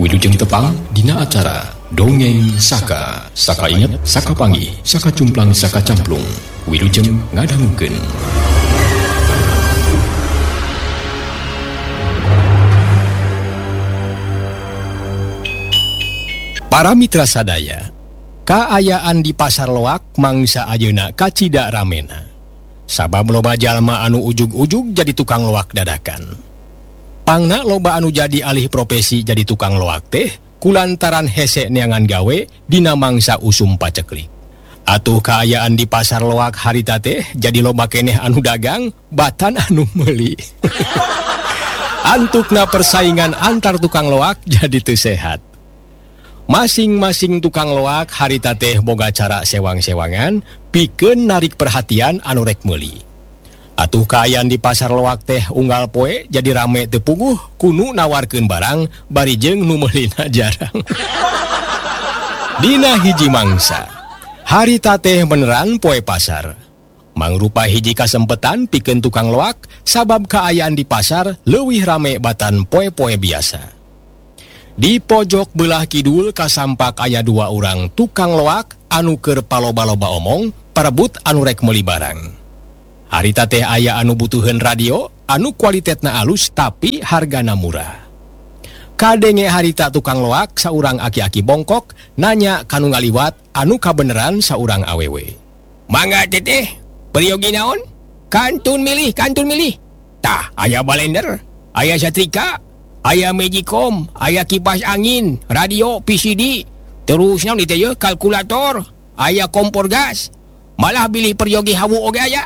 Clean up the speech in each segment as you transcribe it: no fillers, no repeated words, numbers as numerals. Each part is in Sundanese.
Wilujeng tepang dina acara Dongeng Saka. Saka inget, saka panggih, saka cumplang, saka camplung. Wilujeng ngadangukeun. Para mitra sadaya, kaayaan di pasar loak mangsa ayeuna kacida ramena. Sabab loba jalma anu ujug-ujug jadi tukang loak dadakan. Pangna loba anu jadi alih profesi jadi tukang loak teh kulantaran hese neangan gawe dina mangsa usum paceklik. Atuh kaayaan di pasar loak harita teh jadi loba keneh anu dagang batan anu meuli. Antukna persaingan antar tukang loak jadi teu sehat. Masing-masing tukang loak harita teh boga cara sewang-sewangan pikeun narik perhatian anu rek meuli. Atuh kaayaan di pasar loak teh unggal poe jadi rame teu puguh kunu nawarkeun barang bari jeung nu meulina jarang. Dina hiji mangsa harita teh beneran poe pasar. Mangrupa hiji kasempetan pikeun tukang loak sabab kaayaan di pasar leuwih rame batan poe-poe biasa. Di pojok belah kidul kasampak aya 2 urang tukang loak anu keur paloba-loba omong parebut anu rek meuli barang. Harita teh aya anu butuheun radio anu kualitasna alus tapi hargana murah. Kadenge harita tukang loak saurang aki-aki bongkok nanya kanu ngaliwat anu kabeneran saurang awewe. Mangga teteh, periogi naon? Kantun milih. Tah, aya blender, aya setrika, aya magicom, aya kipas angin, radio, PCD, terus naon teh kalkulator, aya kompor gas. Malah bilih peryogi hawu oge aya.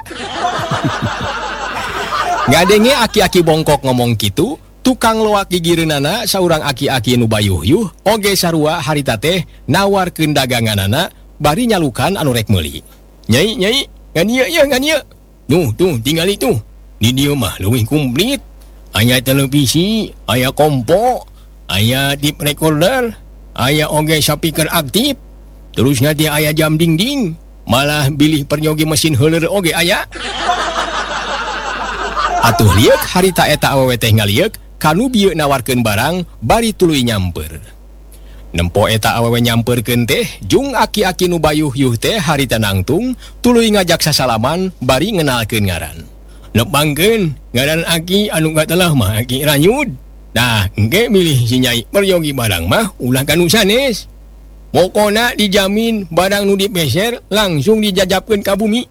Ngadenge aki-aki bongkok ngomong kitu, tukang loak gigireunana saurang aki-aki nu bayuh-yuh oge sarua harita teh nawarkeun daganganana bari nyalukan anu rek meuli. Nyai, ngan ieu. Nuh, tuh tingali tuh. Di dieu mah leuwih komplit. Aya televisi, aya kompo, aya tape recorder, aya oge speaker aktif. Terus nanti aya jam dinding. Malah bilih peryogi mesin heuler oge aya. Atuh liek harita eta awewe teh ngaliek kanu bieu nawarkeun barang bari tuluy nyamper. Nempo eta awewe nyamperkeun teh jung aki-aki nu bayuh-yuh teh harita nangtung tuluy ngajak sasalaman bari ngenalkeun ngaran. Nepangkeun ngaran aki anu gatelah mah Aki Ranyud. Nah, engke milih si nyai peryogi barang mah ulah kanu sanes. Pokona dijamin barang nu dipeser langsung dijajapkeun ka bumi.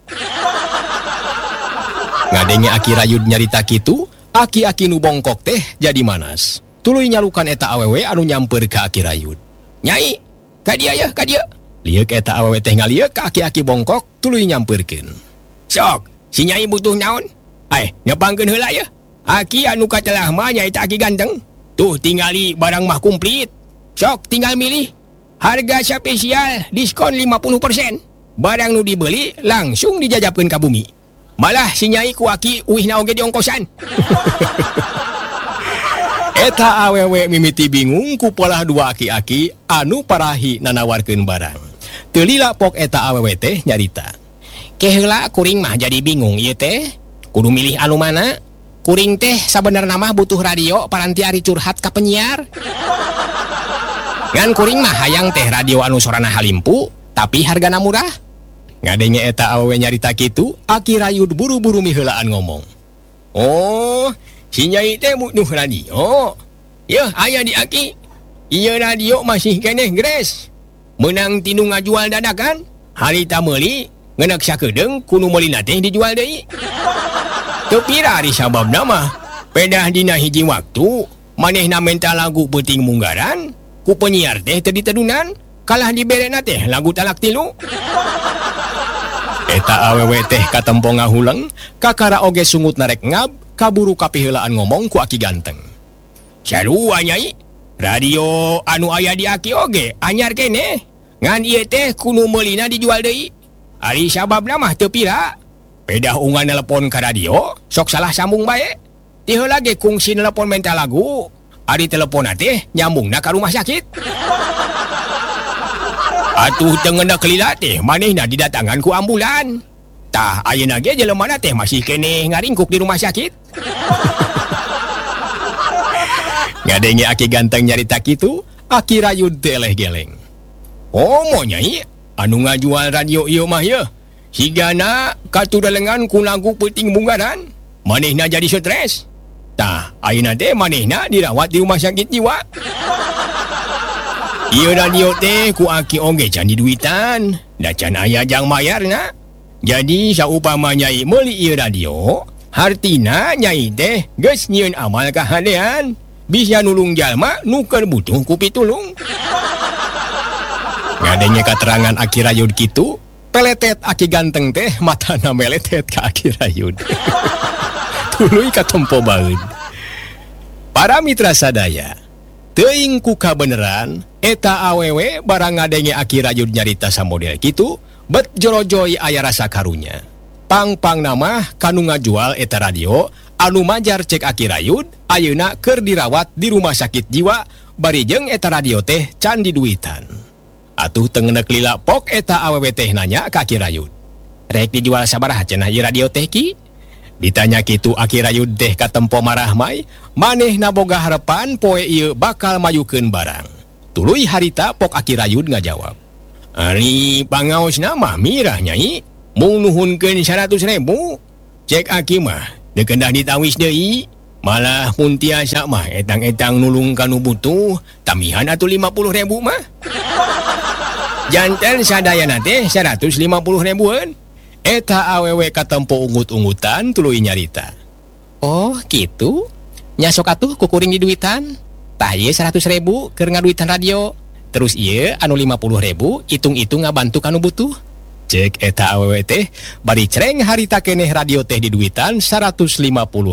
Ngadenge Aki Rayud nyarita kitu, aki-aki nu bongkok teh jadi manas. Tuluy nyalukan eta awewe anu nyamper ka Aki Rayud. Nyai, ka dieu. Liek eta awewe teh ngaliek ka aki-aki bongkok tuluy nyamperkeun. Sok, si nyai butuh naon? Nyepangkeun heula ya. Aki anu katelah mah nyaita Aki ganteng. Tuh tingali barang mah komplit. Sok tinggal milih. Harga spesial diskon 50%. Barang nu dibeli langsung dijajapkeun ka bumi. Malah si nyai ku Aki uihna oge diongkosan. Eta awewe mimiti bingung ku polah 2 aki-aki anu parahi nanawarkeun barang. Teu lila pok eta awewe teh nyarita. Ke heula kuring mah jadi bingung ieu teh. Kudu milih anu mana? Kuring teh sabenerna mah butuh radio paranti ari curhat ka penyiar. Ngan kuring mah hayang teh radio anu sorana halimpu tapi hargana murah. Ngadenge eta awewe nyarita kitu, Aki Rayud buru-buru miheulaan ngomong. Oh, si nyai teh butuh radio. Yeuh aya di Aki. Ieu radio masih keneh gres. Meunang tinu ngajual dadakan, harita meuli ngeuneuk sakedeung kunu meulina teh dijual deui. Teu pira ari sababna mah. Pedah dina hiji waktu manehna menta lagu peuting munggaran. Ku penyiar teh teu ditedunan kalah diberena teh lagu talak 3. Eta awewe teh katempo ngahuleng kakara oge sungut narek ngab kaburu kapiheulaan ngomong ku Aki ganteng. Sarua nyai, radio anu aya di Aki oge anyar keneh. Ngan ieu teh kudu meulina dijual deui. Ari sababna mah teu pira. Pedah ungan nelepon ka radio sok salah sambung bae. Ti heula ge kungsi nelepon menta lagu. Ari teleponna teh nyambungna ka rumah sakit. Atuh teu ngeundeuk lila teh manehna didatangan ku ambulan. Tah ayeuna ge jelemana teh masih keneh ngaringkuk di rumah sakit. Ngadenge Aki ganteng nyarita kitu, Aki Rayud teleh geleng. Oh mau nyai anu ngajual radio ieu mah ya higana katudalengan ku lagu peuting bunggaran manehna jadi stres tah ayeuna teh manehna dirawat di rumah sakit jiwa. Ieu radio teh ku aki oge can diduitan da can aya jang mayarna. Jadi saupama nyai meuli ieu radio hartina nyai teh geus nyieun amal kahadean bisa nulung jalma nu keur butuh ku pitulung. Ngadenge katerangan Aki Rayud kitu peletet Aki Ganteng teh matana meletet ka Aki Rayud. Tuluy katempo baeud. Para mitra sadaya teuing ku kabeneran eta awewe barang ngadenge Aki Rayud nyarita samodel kitu bet jorojoy aya rasa karunya. Pang-pang nama kanu ngajual eta radio anu majar cek Aki Rayud ayeuna keur dirawat di rumah sakit jiwa bari jeung eta radio teh can diduitan. Atuh tengenek lila pok eta awewe teh nanya ka Aki Rayud. Rek dijual sabaraha cenah ieu radio teh ki? Ditanya kitu Aki Rayud teh katempo marah mai, manehna boga harepan poe ieu bakal mayukeun barang. Tuluy harita pok Aki Rayud ngajawab. Ari pangaosna mah mirah nyai, mung nuhunkeun 100.000. Cek Aki mah dekendah ditawis deui, malah mun tiasa mah etang-etang nulung kanu butuh, tamihan atuh 50.000 mah. Janten sadayana teh 150.000-an. Eta awewe katempo ungut-ungutan tuluy nyarita. Oh kitu? Nya sok atuh kukuring di duitan. Tah ieu 100.000 keur ngaduitan radio. Terus ieu anu 50.000 itung-itung ngabantu kanu butuh. Cek eta awewe teh bari cereng harita keneh radio teh di duitan 150.000.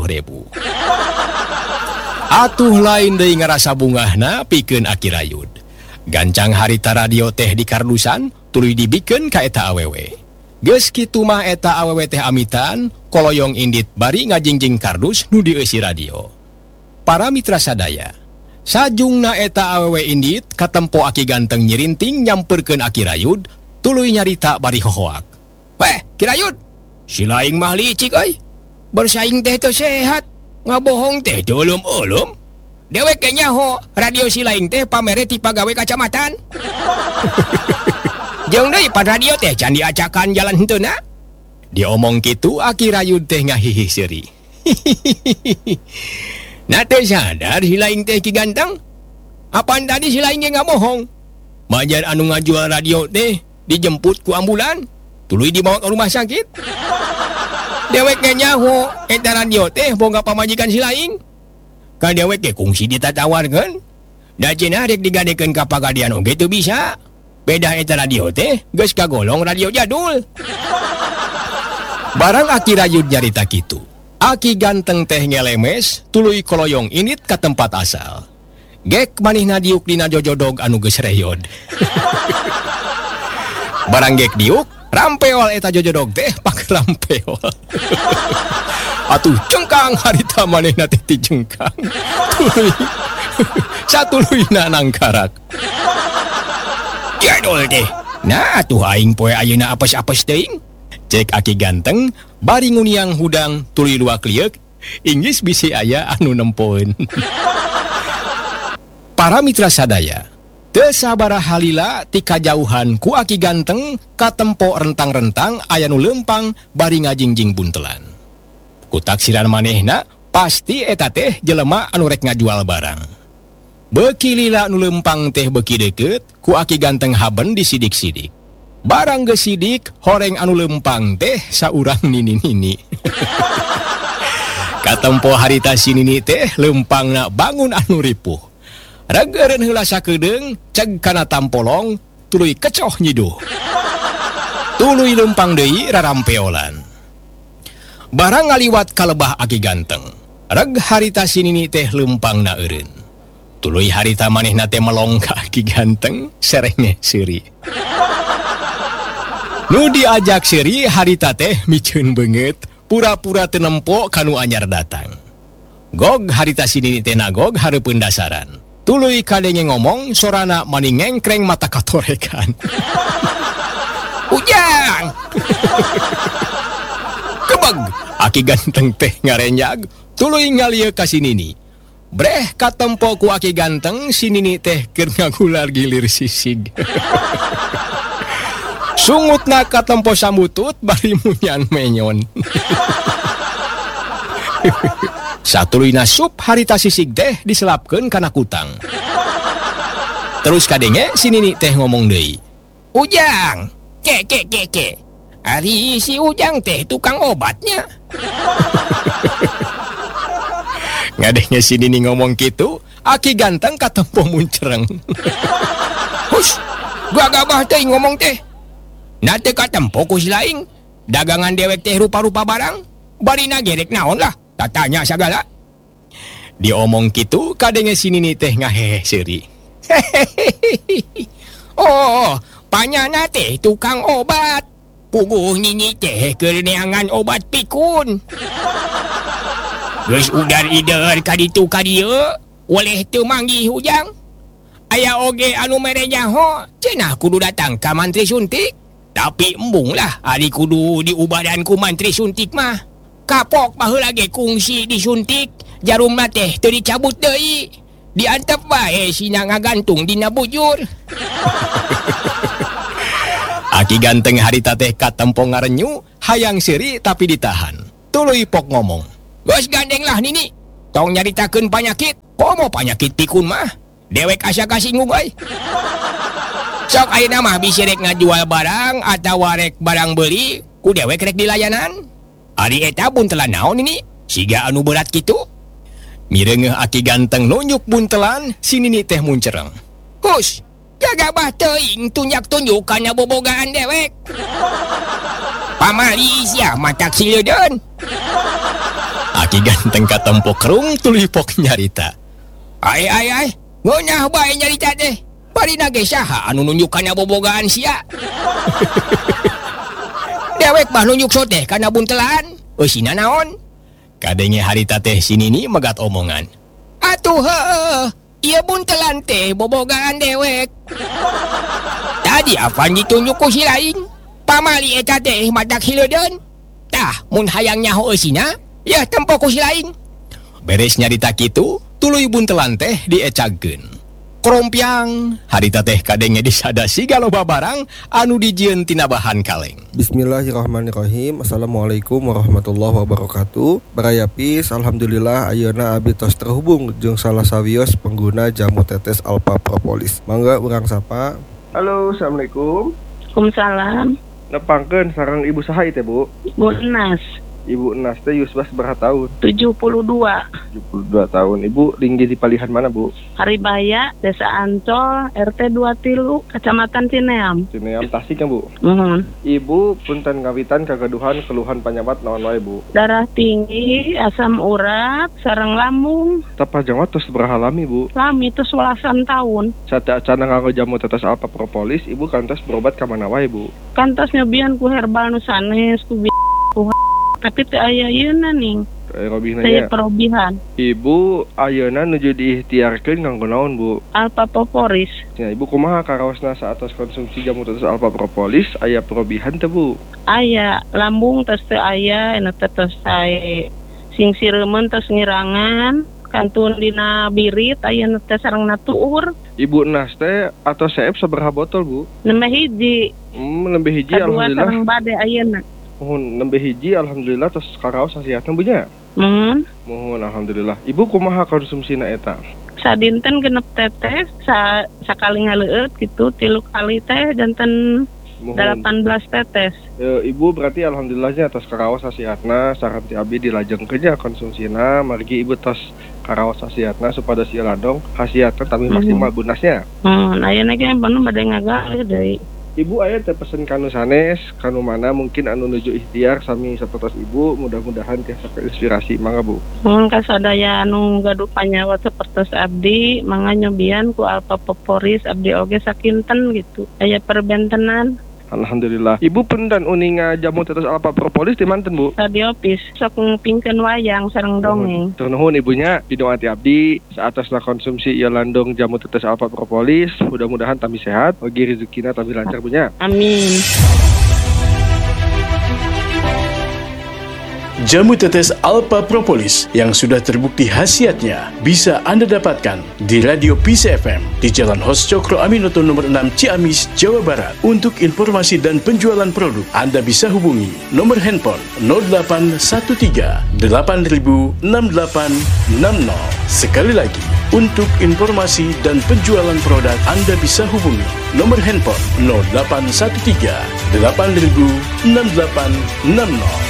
Atuh lain deui ngarasa bungahna pikeun Aki Rayud. Gancang harita radio teh di kardusan tuluy dibikeun ka eta awewe. Geus kitu mah eta awewe teh amitan koloyong indit bari ngajingjing kardus nu dieusi radio. Para mitra sadaya sajungna eta awewe indit katempo Aki Ganteng nyirinting nyamperkeun Aki Rayud tuluy nyarita bari hohoak. Weh Ki Rayud si laing mah licik euy, bersaing teh teu sehat, ngabohong teh teu eulum-eulum. Dewek kayaknya ho radio si lain teh pamere ti pagawe kacamatan. Jeung deui pan radio teh can diacakan jalan henteuna. Diomong kitu Aki Rayud teh ngahihi seuri. Na teu sadar si lain teh Ki Ganteng. Apaan tadi si lain ge ngabohong. Majar anu ngajual radio teh dijemput ku ambulan, tuluy dibawa ke rumah sakit. Dewek kayaknya ho eta radio teh boga pamajikan si lain. Ka dewek ge kungsi ditatawarkeun. Da cenah rek digadekeun ka pagadian oge teu bisa. Beda eta radio teh geus kagolong radio jadul. Barang Aki Rayud nyarita kitu, Aki Ganteng teh ngelemes tuluy koloyong init ka tempat asal. Gek manehna diuk dina jojodog anu geus reyod. Barang gek diuk rampeol eta jojodog teh pak rampeol. Atuh cengkang harita manehna teh ti cengkang. Tuluy satuluyna nangkarak. Jadol teh. Nah atuh aing poe ayeuna apes-apes teuing. Cek Aki Ganteng bari nguniang hudang tuluy luak liek, inggis bisi aya anu nempoeun. Para mitra sadaya teu sabaraha halila ti kajauhan ku Aki Ganteng katempo rentang-rentang aya nu leumpang bari ngajingjing buntelan. Ku taksiran manehna pasti eta teh jelema anu rek ngajual barang. Beuki lila nu leumpang teh beuki deukeut ku Aki Ganteng haben disidik-sidik. Barang geus sidik horeng anu leumpang teh saurang nini-nini. Katempo harita si nini teh leumpangna bangun anu ripuh. Rageureun heula sakedeung ceg kana tampolong tuluy kecoh nyiduh. Tuluy leumpang deui rarampeolan. Barang ngaliwat kalebah Aki Ganteng, reg harita si nini teh leumpangna eureun. Tuluy harita manehna teh melong ka Aki Ganteng serenge seuri. Nu diajak seuri harita teh miceun beungeut, pura-pura teu nempo kanu anyar datang. Gog harita si nini teh nagog hareupeun dasaran. Tuluy kadenge ngomong sorana maning ngengkreng mata katorekan. Ujang! Kebeg! Aki Ganteng teh ngarenjag, tuluy ngalieu ka si nini. Breh katempo ku Aki ganteng si Nini teh keur ngagular gilir sisig. Sungutna katempo sambutut bari munyan menyon. Satuluyna sup harita sisig teh diselapkeun kana kutang. Terus kadenge si Nini teh ngomong deui. Ujang, ke. Ari si Ujang teh tukang obatnya. Ngadengnya si Nini ngomong gitu, Aki ganteng katempo muncereng. Hush, gua gabah teh ngomong teh. Nate katempo ku si laing, dagangan dewek teh rupa-rupa barang, barina gerek naon lah, tatanya sagala. Diomong gitu, kadengnya si Nini teh ngahehe seuri. Oh, panyana teh tukang obat. Puguh Nini teh keur neangan obat pikun. Geus udar-idar kaditu kadieu, oleh teu manggih Ujang. Aya oge anu mere nyaho, cenah kudu datang ka mantri suntik. Tapi embung lah, ari kudu diubadan ku mantri suntik mah. Kapok baheula ge kungsi disuntik, jarumna teh teu dicabut deui. Diantep bae sina ngagantung dina bujur. Aki ganteng harita teh katempo ngarenyu, hayang seuri tapi ditahan. Tuluy pok ngomong. Geus gandeng lah Nini, tong nyaritakeun panyakit, komo panyakit pikun mah, dewek asa kasinggung euy. Sok ayeuna mah bisi rek ngajual barang atawa rek barang beli, ku dewek rek dilayanan. Ari eta buntelan naon Nini, siga anu berat kitu? Mireungeuh Aki ganteng nunjuk buntelan, si Nini teh muncereng. Hush, gagabah teuing tunjak-tunjuk kana bobogaan dewek. Pamali sia matak sileudeun. Aki ganteng katempo kerung tuluy pok nyarita. Ai, ngeunah bae nyarita teh. Barina ge saha anu nunjuk kana bobogaan sia. Dewek mah nunjuk soteh kana buntelan. Eusina naon? Kadenge harita teh si Nini megat omongan. Atuh heuh, ieu buntelan teh bobogaan dewek. Tadi apa ditunjuk ku si laing? Pamali eta teh madak hileudeun. Tah, mun hayang nyaho eusina, ya tempo ku si laing. Beres nyarita kitu, tuluy buntelan teh diecagkeun. Krompiang, harita teh kadenge disadasi galoba barang anu dijieun tina bahan kaleng. Bismillahirrahmanirrahim. Assalamualaikum warahmatullahi wabarakatuh. Barayapis, alhamdulillah ayeuna abdi tos terhubung jeung salah sawios pengguna jamu tetes Alpha Propolis. Mangga urang sapa. Halo, assalamualaikum. Waalaikumsalam. Nepangkeun sareng ibu saha teh, Bu? Bu Enas. Ibu Enas teh yusbas berapa tahun? 72. 72 tahun. Ibu tinggi di palihan mana, Bu? Haribaya, Desa Ancol, RT 23, Kecamatan Cineam. Cineam Tasik kan, Bu? Ibu punten ngawitan kagaduhan keluhan penyebab naon wae, Bu? Darah tinggi, asam urat, sareng lambung. Tapajang tos berapa lami, Bu? Lami tos 11 tahun. Saat acana nganggo jamu tetes Alpha Propolis, Ibu kantos berobat ka mana wae, Bu? Kantos nyobian ku herbal nu sanes, ku tapi teu aya yeuna ning. Saya perobihan. Ibu ayeuna nuju diikhtiarkeun nganggo naon, Bu? Alpha Propolis. Ya, Ibu kumaha karaosna saatos konsumsi jamu tetes Alpha Propolis aya perobihan teu, Bu? Aya, lambung tos teu aya, anu tos sae. Sing sireumeun tos ngirangan, kantun dina birit aya nu teh sarengna tuur. Ibu Enas teh atau seep sabaraha botol, Bu? Nembeh hiji. Nembeh hiji alhamdulillah. Kadua sareng bade ayeuna. Mohon nembeh hiji alhamdulillah tos karaos hasiatna Bu nya. Mohon alhamdulillah. Ibu kumaha konsumsina eta? Sadinten genep tetes, sakali ngaleueut gitu, 3 kali teh janten 18 tetes. Ibu berarti alhamdulillahnya atas karaos hasiatna saranti abdi dilajengkeun nya konsumsina, margi Ibu tos karaos hasiatna supados ieu ladong hasiatna tapi maksimal bunasnya. Ayeuna ge bener bade ngagalih deui. Ibu aya teh pesen kanu sanes, kanu mana mungkin anu nuju ikhtiar sami sapertos Ibu, mudah-mudahan tiasa inspirasi mangga, Bu. Mun kasadaya anu gaduh panyawa sapertos abdi, mangga nyobian ku Alpha Propolis abdi oge sakinten gitu. Aya perbentenan. Alhamdulillah. Ibu punten uninga jamu tetes Alpha Propolis di manten, Bu? Tadi opis sok ngpingkeun wayang sareng dongeng. Tur nuhun ibunya, pidoati abdi saatosna konsumsi ieu landung jamu tetes Alpha Propolis, mudah-mudahan tambi sehat, ugi rezekina tambi lancar bunya. Amin. Jamu tetes Alpha Propolis yang sudah terbukti khasiatnya bisa Anda dapatkan di Radio Peace FM di Jalan Hos Cokro Aminoto nomor 6 Ciamis, Jawa Barat. Untuk informasi dan penjualan produk, Anda bisa hubungi nomor handphone 0813 8000 6860. Sekali lagi, untuk informasi dan penjualan produk, Anda bisa hubungi nomor handphone 0813 8000 6860.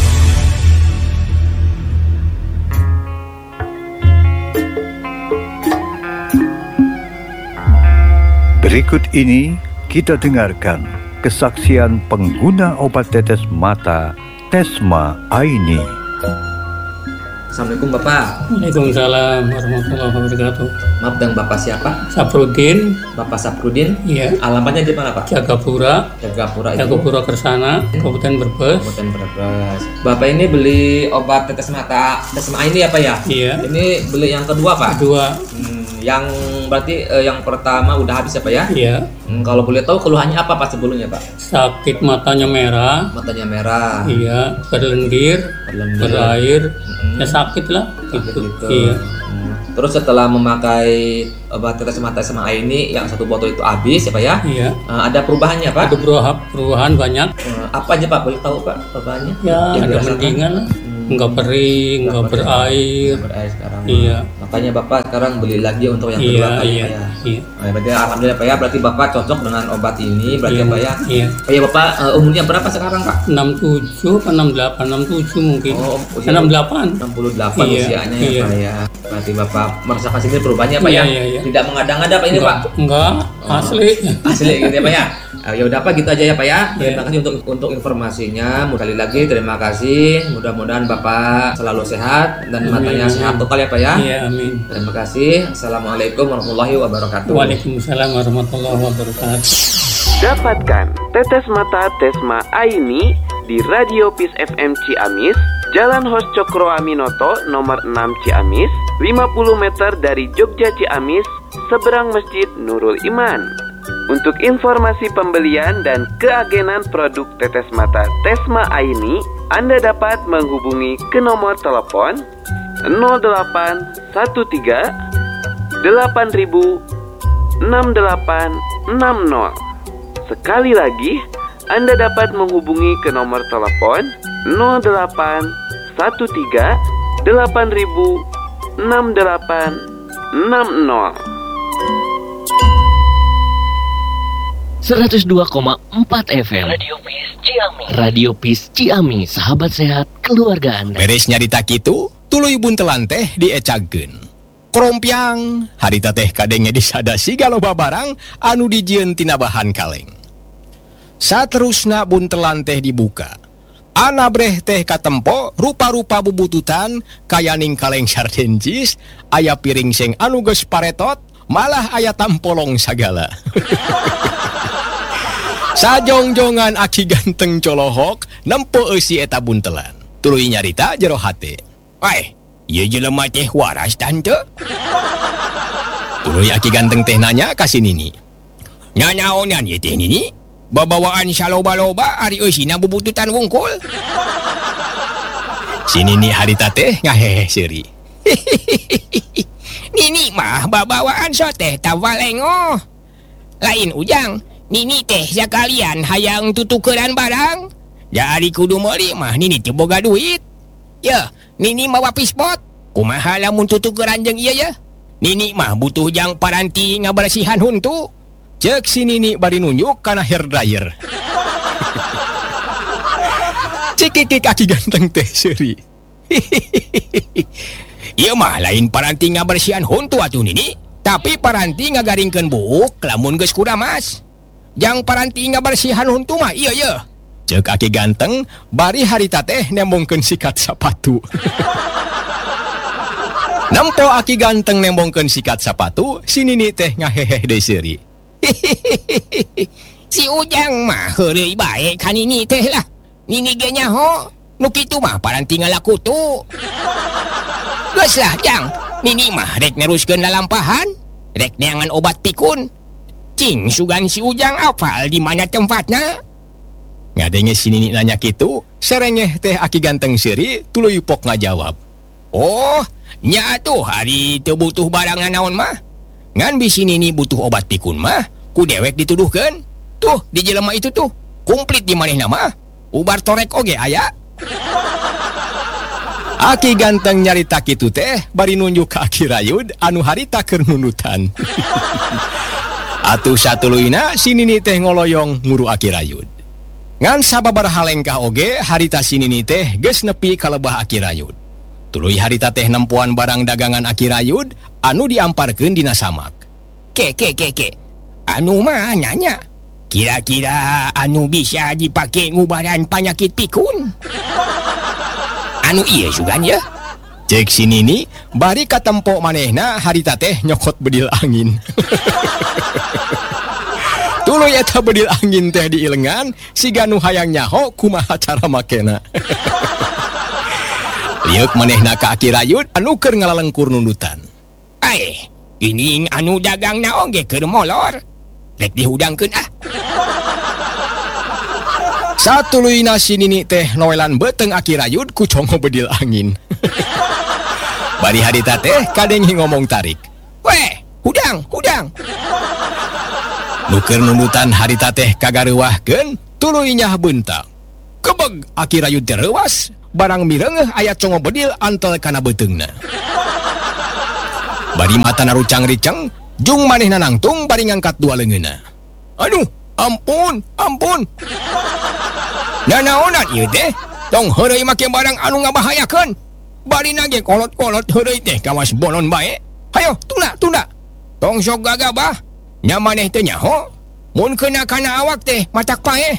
Berikut ini kita dengarkan kesaksian pengguna obat tetes mata Tesma Aini. Assalamualaikum Bapak. Waalaikumsalam warahmatullahi wabarakatuh. Maaf, dengan Bapak siapa? Saprudin. Bapak Saprudin? Iya. Alamatnya di mana Pak? Jagapura. Jagapura itu? Jagapura Kersana, Kabupaten Brebes. Kabupaten Brebes. Bapak ini beli obat tetes mata Tesma Aini ya Pak ya? Iya. Ini beli yang kedua Pak? Kedua. Yang berarti yang pertama udah habis ya Pak ya? Iya. Kalau boleh tahu keluhannya apa Pak sebelumnya Pak? Sakit matanya merah. Matanya merah. Iya. Berlendir. Berair. Ya sakit lah. Gitu. Iya. Terus setelah memakai obat tetes mata Tesma Aini yang satu botol itu habis ya Pak ya? Iya. Ada perubahannya Pak? Ada perubahan banyak. Apa aja Pak? Boleh tahu Pak perubahannya? Ya, ada mendingan lah. Enggak berair, berair sekarang. Iya. Makanya Bapak sekarang beli lagi untuk yang kedua kali ya. Iya. Nah, berarti alhamdulillah Pak ya, berarti Bapak cocok dengan obat ini berarti iya, Pak ya. Iya. Ya Bapak umurnya berapa sekarang Pak? 67 atau 68, 67 mungkin. Oh, usia 68. 68 iya, usianya iya. ya Pak ya. Berarti Bapak merasakan sendiri perubahannya Pak iya, ya. Iya. Tidak mengada-ngada Pak ini Pak. Enggak, asli. Asli gitu ya Pak ya. Ya udah Pak, gitu aja ya Pak ya. Terima Iya. kasih untuk informasinya. Sekali lagi terima kasih. Mudah-mudahan Bapak selalu sehat dan matanya sehat total ya Pak ya. Iya, amin. Terima kasih. Assalamualaikum warahmatullahi wabarakatuh. Waalaikumsalam warahmatullahi wabarakatuh. Dapatkan tetes mata Tesma Aini di Radio Peace FM Ciamis, Jalan Hos Cokro Aminoto nomor 6 Ciamis, 50 meter dari Jogja Ciamis, seberang Masjid Nurul Iman. Untuk informasi pembelian dan keagenan produk tetes mata Tesma Aini, Anda dapat menghubungi ke nomor telepon 0813 8000 6860. Sekali lagi, Anda dapat menghubungi ke nomor telepon 0813 8000 6860. 102,4 FM Radio Peace Ciamis, sahabat sehat keluarga Anda. Beres nyarita kitu, tuluy buntelan teh diecageun. Krompiang, harita teh kadengnya disadasi galoba barang anu dijieun tina bahan kaleng. Saterusna buntelan teh dibuka. Ana breh teh katempo rupa-rupa bubututan kayaning kaleng sardenjis, aya piring seng anu geus paretot, malah aya tampolong sagala. Sajongjongan aki ganteng colohok nempo eusi eta buntelan. Tuluy nyarita jero hate. Wai, ieu jelema teh waras tante? Tuluy aki ganteng teh nanya ka si Nini. Nya naonan ieu teh Nini? Babawaan saloba-loba ari eusina bubututan wungkul. Si Nini harita teh ngahehe seuri. Nini mah babawaan soteh tawalengo. Lain ujang, Nini teh sekalian hayang tutukeran barang. Jadi kudu meuli mah Nini teh boga duit. Ya, Nini mawa pispot. Kumaha lamun tutukeran jeung ieu ya? Nini mah butuh jang paranti ngabersihan huntu. Cek si Nini bari nunjuk kana hair dryer. Cikik kaki ganteng teh seuri. Ieu mah lain paranti ngabersihan huntu atuh Nini, tapi paranti ngagaringkeun buuk lamun geus kuramas. Jang paranti ngabersihan huntu mah ieu. Cek aki ganteng bari harita teh nembongkeun sikat sapatu. Nempo aki ganteng nembongkeun sikat sapatu, si Nini teh ngahehe deui seuri. Si Ujang mah heureuy bae ka Nini teh lah. Nini ge nyaho, nu kitu mah paranti ngalakutu. Geus lah Jang, Nini mah rek neruskeun lalampahan, rek neangan obat pikun. Cing sugan si Ujang apal di mana tempatna. Ngadenge si Nini nanya kitu, serengeh teh aki ganteng seri tuluy pok ngajawab. Oh, nya tuh hari teu butuh barangan naon mah. Ngan bisi Nini butuh obat pikun mah, ku dewek dituduhkeun. Tuh, di jelema itu tuh, komplit di manehna mah. Ubar torek oge aya. Aki ganteng nyarita kitu teh bari nunjuk ka Aki Rayud anu harita keur nunutan. Atuh satuluyna si Nini teh ngoloyong nguru Aki Rayud. Ngan sababaraha lengkah oge harita si Nini teh geus nepi ka lebah Aki Rayud. Tuluy harita teh nempuan barang dagangan Aki Rayud anu diamparkeun dina samak. Ke. Anu mah nanya. Kira-kira anu bisa dipake ngubaran panyakit pikun? Anu iya sugan ya? Cek si Nini bari katempo manehna harita teh nyokot bedil angin. Tuluy eta bedil angin teh diilengan siga nu hayang nyaho kumaha cara makena. Liuk manehna ka Aki Rayud anu keur ngalalengkur nunutan. Ini anu dagangna oge keur molor. Rek dihudangkeun ah. Satuluyna si Nini teh noelan beteng Aki Rayud ku congo bedil angin. Bari harita teh kadenghi ngomong tarik. Weh, hudang. Nuker nunutan harita teh kagareuwahkeun tuluy nyah beuntak. Kebeg Aki Rayud teh reuwas, barang mireungeuh aya congo bedil antel kana beteungna. Bari mata narucang-riceng, jung manehna nangtung bari ngangkat dua leungeunna. Aduh, ampun. Nanaonan ieu teh? Tong heureuy make barang anu ngabahayakeun. Bari nage kolot-kolot heureuy teh kawas bolon bae. Hayo, tunda. Tong sok gagabah. Nya maneh teh nyaho? Mun kena kana awak teh matak pae.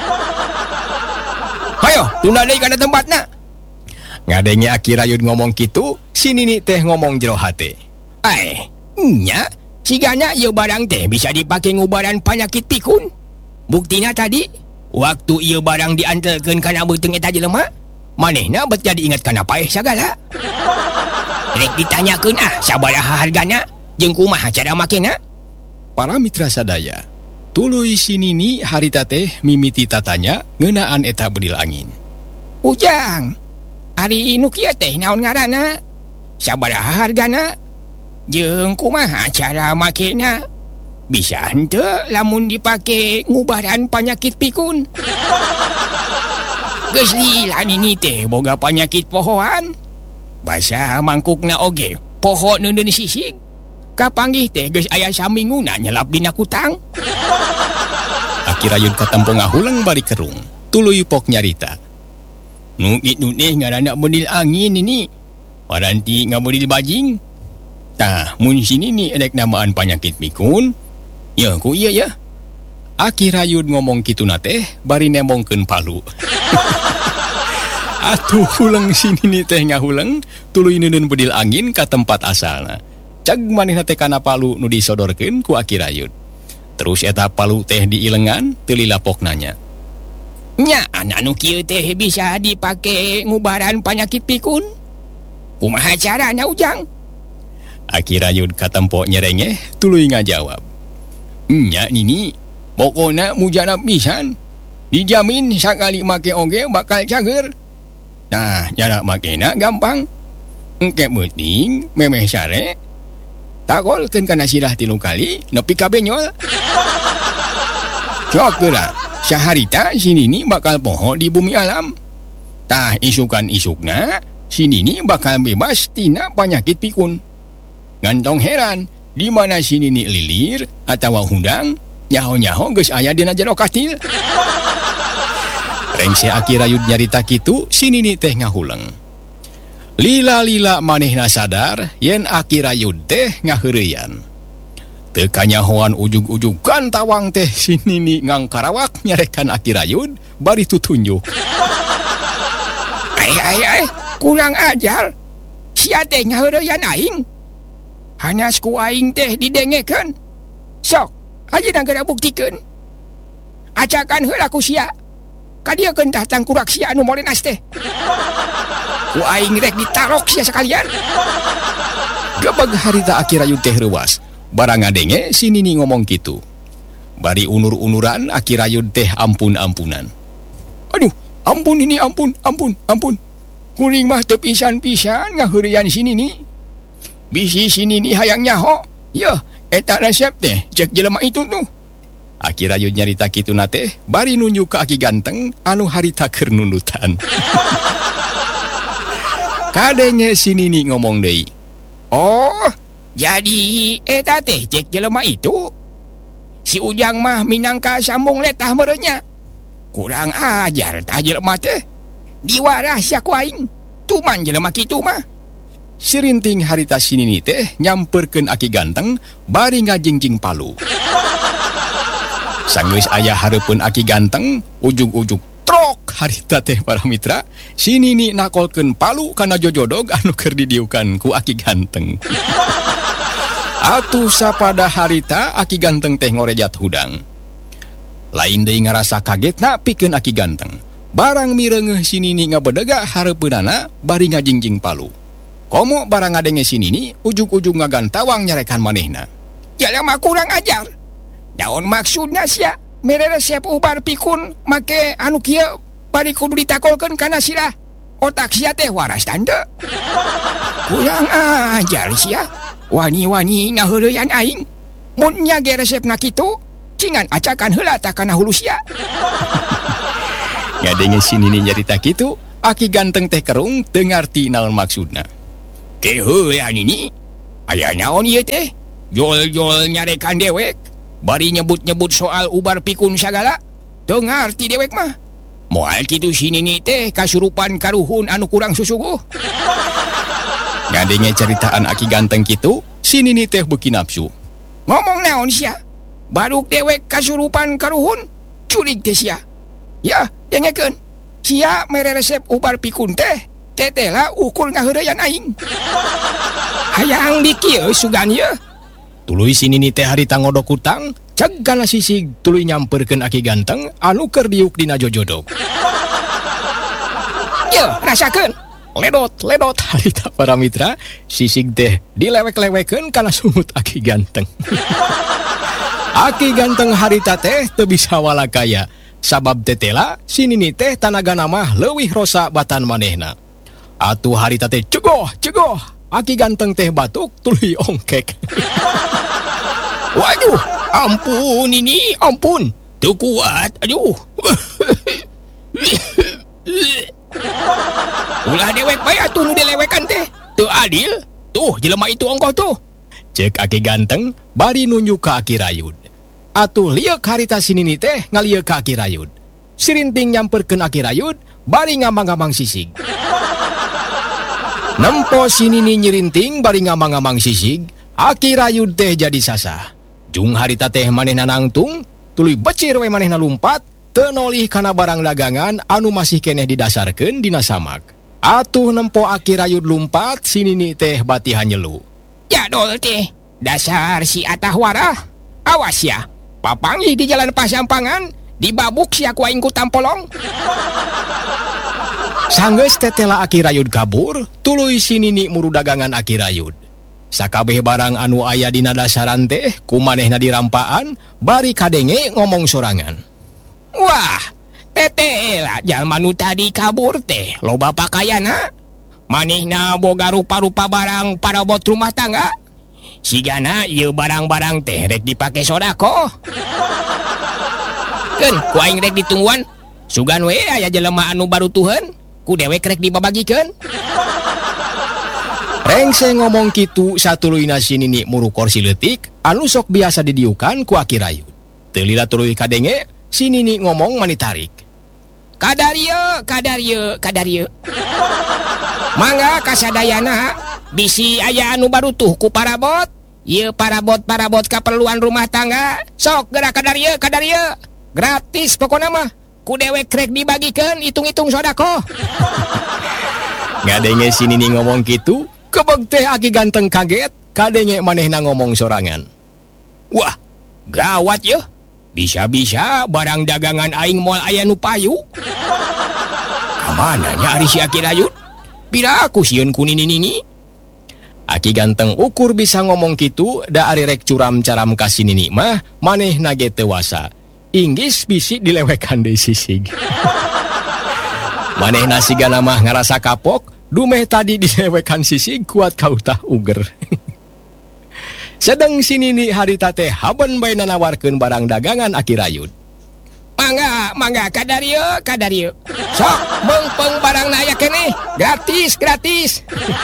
Hayo, tunda deui kana tempatna. Ngadenge Aki Rayud ngomong kitu, si Nini teh ngomong jero hate. Nya, cigana ieu barang teh bisa dipake ngubaran panyakit pikun. Buktina tadi, waktu ieu barang diantelkeun kana beuteung eta jelema, manehna bet jadi ingat kana paeh sagala. Rek ditanyakeun sabaraha hargana jeung kumaha cara makena? Para mitra sadaya, tuluy si Nini harita teh mimiti tatanya ngeunaan eta bedil angin. Ujang, ari nu kieu teh naon ngaranna? Sabaraha hargana? Jeung kumaha cara makena? Bisa henteu lamun dipake ngubaran panyakit pikun? Geus lila Nini teh boga panyakit pohoan. Basa mangkukna oge poho neundeun sisig. Kapanggih teh geus aya saminguna nyelap dina kutang. Aki Rayud katempo ngahulang bari kerung, tuluy pok nyarita. Nu kitu teh ngaranna bedil angin ini. Paranti ngabedil bajing. Tah, mun si Nini edek namaan panyakit pikun, ya ku iya ya. Aki Rayud ngomong kituna teh bari nemongkeun palu. Atuh hulang si Nini teh ngahulang tuluy neuneun bedil angin ka tempat asalna. Cag manehna teh kana palu nu disodorkeun ku Aki Rayud. Terus eta palu teh diilengan teu lilapok nanya. Nya anu kieu teh bisa dipake ngubaran panyakit pikun? Kumaha carana Ujang? Aki Rayud katempo nyerengeh tuluy ngajawab. Nya Nini, pokona mujana pisan. Dijamin sakali make oge bakal cager. Nah, cara makena gampang. Engke beuting memeh sare. Takolkeun kana sirah 3 kali nepi ka benyol. Sok geura, saharita si Nini bakal poho di bumi alam. Tah isukan-isukna si Nini bakal bebas tina panyakit pikun. Gantong heran, di mana si Nini lilir atawa hudang, nyaho-nyaho geus aya dina jero kastil. Rengse Aki Rayud nyarita kitu, si Nini teh ngahulang. Lila-lila manehna sadar yen Aki Rayud teh ngaheureuyan. Teu kanyahoan ujug-ujugan tawang teh si Nini ngangkarawak nyarekan Aki Rayud bari tutunjuk. Ai, kurang ajar. Sia teh ngaheureuyan aing. Hanas ku aing teh didengekeun. Sok, ajeuna geura buktikeun. Acakan heula ku sia. Kadiekeun tah tangkurak sia anu morenas teh. Ku aing rek ditarok sia sakalian. Gebeg harita Aki Rayud teh reuwas. Barang ngadenge si Nini ngomong kitu. Bari unur-unuran Aki Rayud teh ampun-ampunan. Aduh, ampun ini, ampun. Kuring mah teu pisan-pisan ngaheurean sini ni. Bisi sini ni hayang nyaho. Ya, eta resep teh cek jelema itu tuh. Aki Rayud nyarita kitu nate, bari nunjuk ke Aki Ganteng anu harita keur nunutan. Kadenge sini ni ngomong deui. Oh, jadi eta teh cek jelema itu. Si Ujang mah minangka sambung letah merenya. Kurang ajar tah jelema teh. Diwaras sia ku aing. Tuman jelema kitu mah. Sirinting harita sini teh nyamperkeun Aki Ganteng bari ngajingjing palu. Sanggeus aya hareupeun Aki Ganteng, ujug-ujug trok harita teh para mitra, sini nakolkeun palu kana jojodog anu keur didiukan ku Aki Ganteng. Atuh sapada harita Aki Ganteng teh ngorejat hudang. Lain deui ngarasa kagetna pikeun Aki Ganteng. Barang mireungeuh sini ngabedega hareupeunana bari ngajingjing palu. Komo barang ngadenge sini ujug-ujug ngagantawang nyarekan manehna. Jalema kurang ajar. Daon maksudna sia mere resep ubar pikun make anu kieu bari kudu ditakolkeun kana sirah. Otak sia teh waras tanda. Kurang ajar sia. Wani-wani ngaheureyan aing. Mun nyage resepna kitu, cingan acakan heula ta kana hulu sia. Ngadenge sini nyarita kitu, Aki Ganteng teh kerung teu ngarti naon maksudna. Keheuean ini aya naon ieu teh? Jol-jol nyarekan dewek, bari nyebut-nyebut soal ubar pikun sagala. Teu ngarti dewek mah. Moal kitu sini teh kasurupan karuhun anu kurang susuguh. Ngadenge ceritaan Aki Ganteng kitu, sini teh beuki nafsu. Ngomong naon sia? Baruk dewek kasurupan karuhun, curig teh sia. Ya, dengekeun. Sia mere resep ubar pikun teh, tetela ukur ngaheureyan aing. Hayang dikieu sugan ye. Tuluy sini teh harita ngodok utang, ceg kana sisig tuluy nyamperkeun Aki Ganteng anu keur diuk dina jojodog. Ye, rasakeun. Ledot harita para mitra, sisig teh dilewek-lewekeun kana sumut Aki Ganteng. Aki Ganteng harita teh teu bisa walakaya. Sabab tetela sini teh tanaga nama leuwih rosa batan manehna. Atuh harita teh cegoh. Aki Ganteng teh batuk tuluy ongkek. Waduh, ampun. Teu kuat, aduh. Ulah dewek bae atuh nu dilewekan teh. Teu adil. Tuh jelema itu ongkoh tuh. Cek Aki Ganteng bari nunjuk ka Aki Rayud. Atuh liek harita sini teh ngalieu ka Aki Rayud. Sirinting nyamperkeun Aki Rayud bari ngamang-ngamang sisig. Nempo sini nyirinting bari ngamang-ngamang sisig, Aki Rayud teh jadi sasah. Jung harita teh manehna nangtung, tuluy becir we manehna lumpat, teu nolih kana barang dagangan anu masih keneh didasarkeun dina samak. Atuh nempo Aki Rayud lumpat, sini teh batihan nyelu. Jadol teh, dasar si atah warah. Awas ya. Papanggih di jalan Pasampangan, dibabuk si aku aing ku tampolong. Sanggeus tetela Aki Rayud kabur, tuluy sini muru dagangan Aki Rayud. Sakabeh barang anu aya dina dasaran teh kumanehna dirampaan, bari kadenge ngomong sorangan. Wah, tetela jalma nu tadi kabur teh loba pakaiana. Manehna boga rupa-rupa barang parabot rumah tangga. Sigana ieu barang-barang teh rek dipake sodako. Keun ku aing rek ditungguan. Sugan we aya jelema anu barutuheun, ku dewek rek dibabagikeun. Rengse ngomong kitu satuluyna sini muru kursi leutik anu sok biasa didiukan ku Aki Rayud. Teu lila tuluy kadenge sini ngomong manitarik. Kadarieu. Mangga kasadayana bisi aya anu barutuh ku parabot. Ieu parabot kaperluan rumah tangga. Sok gerak kadarieu. Gratis pokona mah. Ku dewek rek dibagikeun hitung-hitung sodako. Ngadenge sini ngomong kitu, kebeg teh Aki Ganteng kaget, kadenge manehna ngomong sorangan. Wah, gawat yeuh. Bisa-bisa barang dagangan aing moal aya nu payu. Kamana nya ari si Aki Rayud? Pira aku sieun ku nini. Aki Ganteng ukur bisa ngomong kitu, da ari rek curam-caram ka sini mah manehna ge teu wasa. Inggis bisi dilewekan deui sisig. Manehna sigana mah ngarasa kapok, dumeh tadi disewekan sisi kuat kautah uger. Sedang sinini harita teh haban bae nawarkeun barang dagangan aki rayud. Mangga kadarieu. Sok beungpeung barangna aya keneh, gratis.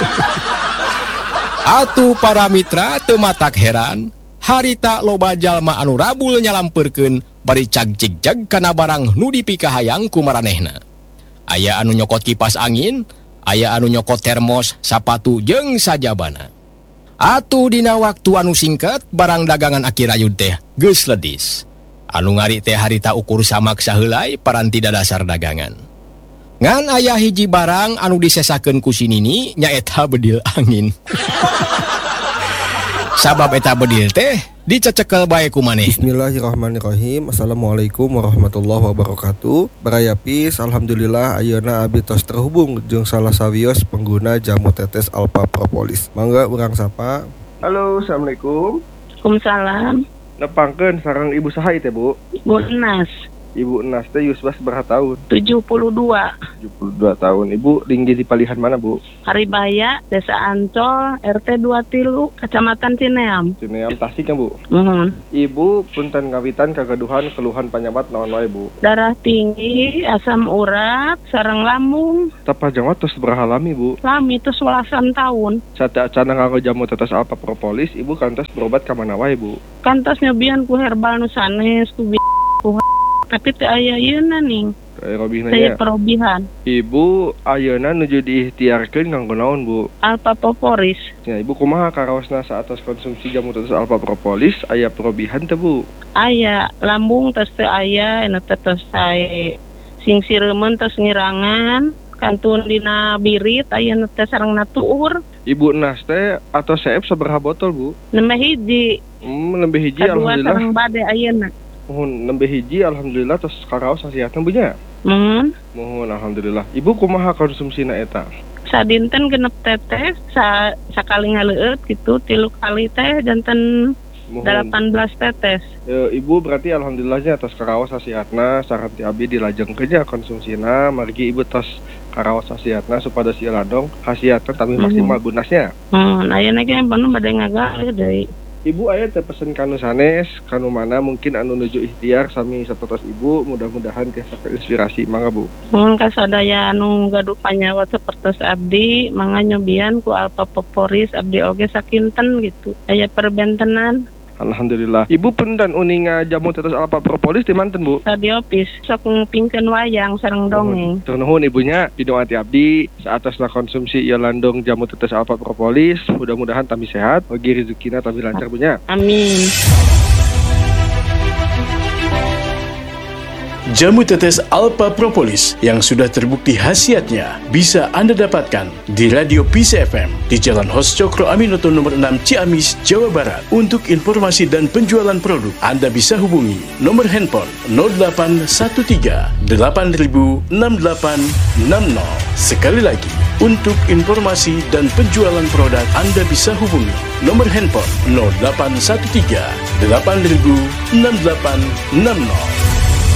Atuh para mitra teu matak heran, harita loba jalma anu rabul nyalampeurkeun bari cag-cigjag kana barang nu dipikahayang ku maranehna. Aya anu nyokot kipas angin, aya anu nyokot termos, sapatu jeung sajabana. Atuh dina waktu anu singkat barang dagangan aki rayud teh geus ledis. Anu ngari teh harita ukur samak saheulai paranti dasar dagangan. Ngan aya hiji barang anu disesakeun ku sinini nyaeta bedil angin. Sabab eta bedil teh dicecekel bae ku maneh. Bismillahirrahmanirrahim. Assalamualaikum warahmatullahi wabarakatuh. Barayapis, alhamdulillah ayeuna abdi tos terhubung jeung salah sawios pengguna jamu tetes Alpha Propolis. Mangga urang sapa. Halo, assalamualaikum. Waalaikumsalam. Nepangkeun sareng ibu saha teh, Bu? Bu Enas. Ibu Enas teh yusbas berapa tahun? 72. 72 tahun. Ibu tinggi di palihan mana, Bu? Haribaya, Desa Ancol, RT 23, Kecamatan Cineam. Cineam Tasik ya, Bu? Ibu punten ngawitan kagaduhan keluhan panyabat naon wae, Bu? Darah tinggi, asam urat, sareng lambung. Tapajang tos sabaraha lami, Bu? Lami tos 11 tahun. Sateacana nganggo jamu tetes Alpha Propolis, Ibu kantos berobat ka mana wae, Bu? Kantos nyobian ku herbal nu sanes, ku tapi teu aya yeuna ning. Saya perobihan. Ibu ayeuna nuju diikhtiarkeun kanggo naon, Bu? Alpha Propolis. Ya, Ibu kumaha karaosna saatos konsumsi jamu tetes Alpha Propolis aya perobihan teu, Bu? Aya, lambung tos teu aya, eta teh tos sae sing sireumeun tos ngirangan, kantun dina birit ayeuna teh sarengna tuur. Ibu Nas teh atau seep sabaraha botol, Bu? Nembe hiji. Nembe hiji alhamdulillah. Kadua sareng bade ayeuna. Mohon nembe hiji alhamdulillah tos karaos hasiatna Bu nya. Mohon alhamdulillah. Ibu kumaha konsumsina eta? Sadinten genep tetes, sakali ngaleueut gitu, 3 kali teh janten 18 tetes. Ibu berarti alhamdulillahnya atas karaos hasiatna saran ti abdi dilajengkeun nya konsumsina, margi Ibu tos karaos hasiatna supados ieu ladong hasiatna tapi maksimal gunasnya. Ayeuna ge panu bade ngagalih deui. Ibu aya teh pesen kanu sanes, kanu mana mungkin anu nuju ikhtiar sami sapertos Ibu, mudah-mudahan tiasa inspirasi. Mangga, Bu. Mun kasadaya anu gaduh panyawa sapertos abdi, mangga nyobian ku Alpha Propolis abdi oge sakinten gitu. Aya perbentenan. Alhamdulillah. Ibu punten uninga jamu tetes Alpha Propolis di manten, Bu? Radio Pis, sok ngupingkeun wayang sareng dongeng. Tur nuhun ibunya, pidoati abdi saatasna konsumsi ieu landong jamu tetes Alpha Propolis, mudah-mudahan tami sehat, ugi rezekina tami lancar, bunya. Amin. Jamu tetes Alpha Propolis yang sudah terbukti khasiatnya bisa Anda dapatkan di Radio Peace FM di Jalan Hos Cokro Aminoto nomor 6 Ciamis, Jawa Barat. Untuk informasi dan penjualan produk, Anda bisa hubungi nomor handphone 0813 8000 6860. Sekali lagi, untuk informasi dan penjualan produk, Anda bisa hubungi nomor handphone 0813 8000 6860.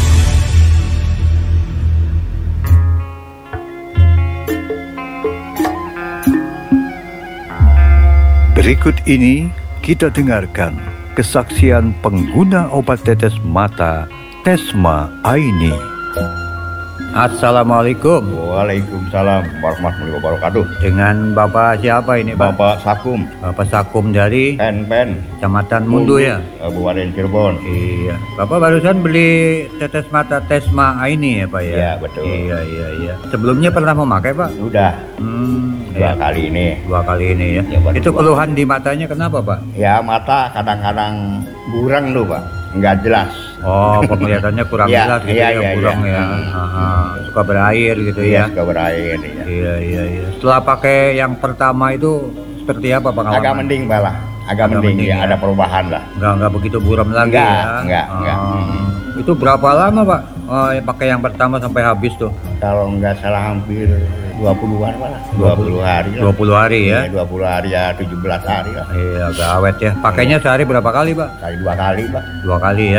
Berikut ini kita dengarkan kesaksian pengguna obat tetes mata Tesma Aini. Assalamualaikum. Waalaikumsalam warahmatullahi wabarakatuh. Dengan Bapak siapa ini, Pak? Bapak Sakum. Bapak Sakum dari Pen. Kecamatan Mundu ya? Kabupaten Cirebon. Iya. Bapak barusan beli tetes mata Tesma Aini ya, Pak ya? Iya, betul. Iya. Sebelumnya pernah memakai, Pak? Sudah. Dua kali ini ya. Itu keluhan di matanya kenapa, Pak? Ya, mata kadang-kadang burang tuh, Pak. Enggak jelas. Oh, penglihatannya kurang jelas gitu kurang ya. Suka berair gitu ya. Suka berair ya. Iya. Setelah pakai yang pertama itu seperti apa pengalaman? Agak mending, Balah. Agak mending ya. Ada perubahan lah. Enggak begitu buram lagi ya. Enggak. Itu berapa lama, Pak? Pakai yang pertama sampai habis tuh? Kalau enggak salah hampir 20-an malah. 20 hari. 20 hari ya? 20 hari ya, 17 hari lah. Iya, agak awet ya. Pakainya sehari berapa kali, Pak? Dua kali, Pak. 2 kali ya? 2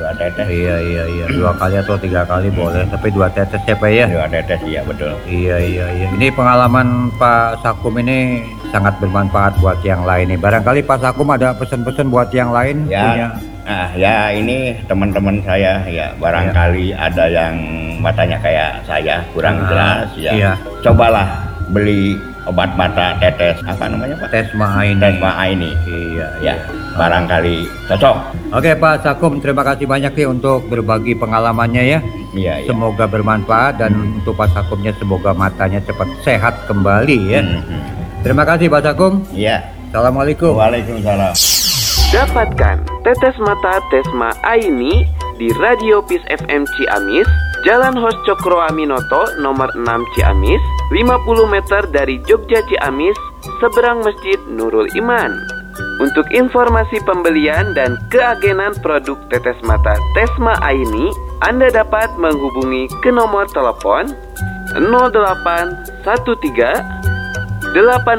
2 tetes. Iya. 2 kali atau 3 kali boleh, tapi 2 tetes ya Pak ya? 2 tetes, iya betul. Iya. Ini pengalaman Pak Sakum ini sangat bermanfaat buat yang lain nih. Barangkali Pak Sakum ada pesan-pesan buat yang lain? Ya. Punya? Nah, ya ini teman-teman saya ya, barangkali ada yang matanya kayak saya kurang jelas ya. Iya. Cobalah beli obat mata tetes, apa namanya Pak? Tesma Aini. Iya. Barangkali cocok. Oke Pak Sakum, terima kasih banyak nih untuk berbagi pengalamannya ya. Iya. Semoga bermanfaat dan untuk Pak Sakumnya semoga matanya cepat sehat kembali ya. Terima kasih Pak Sakum. Iya. Assalamualaikum. Waalaikumsalam. Dapatkan tetes mata Tesma Aini di Radio Peace FM Ciamis, Jalan Hos Cokro Aminoto nomor 6 Ciamis, 50 meter dari Jogja Ciamis, seberang Masjid Nurul Iman. Untuk informasi pembelian dan keagenan produk tetes mata Tesma Aini, Anda dapat menghubungi ke nomor telepon 0813 8000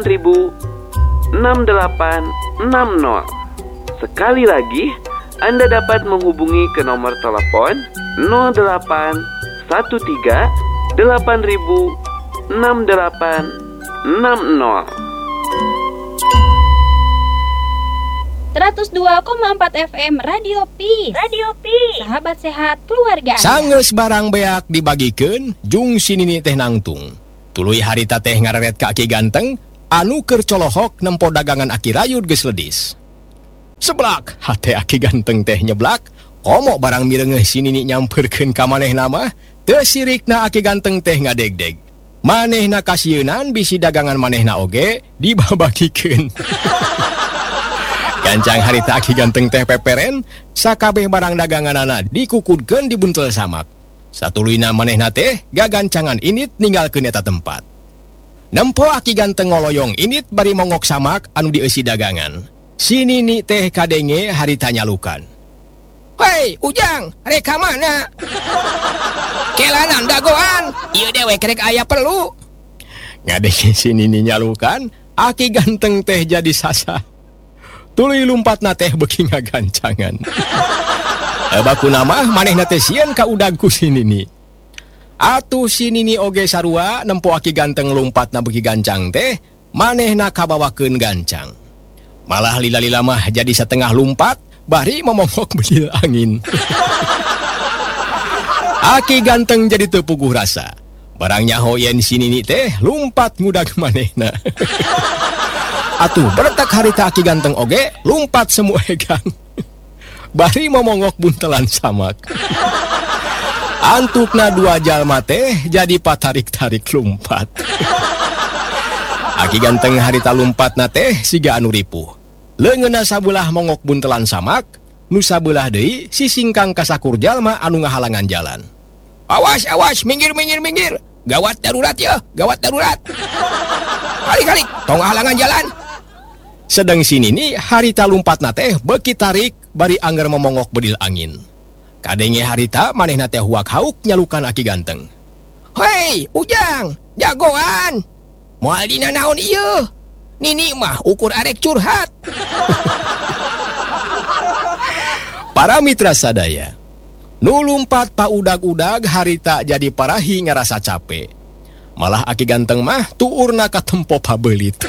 6860. Sekali lagi, Anda dapat menghubungi ke nomor telepon 0813 8000 6860. 102,4 FM Radio Peace. Sahabat sehat keluarga. Sanggeus barang beak dibagikeun jung sinini teh nangtung. Tuluy harita teh ngararet ka Aki Ganteng anu keur colohok nempo dagangan Aki Rayud geus ledis. Seblak hate Aki Ganteng teh nyeblak, komo barang mirengeh sinini nyamperkeun ka manehna mah, teu sirikna Aki Ganteng teh ngadegdeg. Manehna kasieun bisi dagangan manehna oge dibabagikeun. Gancang harita Aki Ganteng teh peperen, sakabeh barang daganganana dikukudkeun di buntel samak. Satuluyna manehna teh gagancangan init ninggalkeun eta tempat. Nempo Aki Ganteng ngoloyong init bari mongok samak anu dieusi dagangan. Si nini teh kadenge harita nyalukan. Hei, Ujang, reka mana? Kelanan dagoan, ieu dewek rek aya perlu. Ngadenge si nini nyalukan, Aki Ganteng teh jadi sasa. Tuluy lumpatna teh beuki ngagancangan. Bakuna mah manehna teh sieun ka udagku si nini. Atuh si nini oge sarua nempo Aki Ganteng lumpatna beuki gancang teh, manehna kabawakeun gancang. Malah lila-lila mah jadi setengah lumpat, bari momongok bedil angin. Aki Ganteng jadi teu puguh rasa. Barangnya hoyen si nini teh lumpat ngudag manehna. Atuh bertak harita Aki Ganteng oge lumpat semua egang. Bari momongok buntelan samak. Antukna dua jalma teh jadi patarik-tarik lumpat. Aki Ganteng harita lumpatna teh siga anu ripuh. Leungeunna sabelah mongok buntelan samak, nu sabelah deui sisingkang kasakur jalma anu ngahalangan jalan. Awas, minggir. Gawat darurat ya, gawat darurat. Kali, tong halangan jalan. Sedang sini nih harita lumpatna teh beuki tarik bari angger momongok bedil angin. Kadenge harita manehna teh huak hauk nyalukan Aki Ganteng. Hei, Ujang, jagoan. Moal dina naon ieu? Nini mah ukur arek curhat. Para mitra sadaya, nu lumpat pa udag-udag harita jadi parahi ngerasa capek. Malah Aki Ganteng mah tuurna ka tempo pabeulit.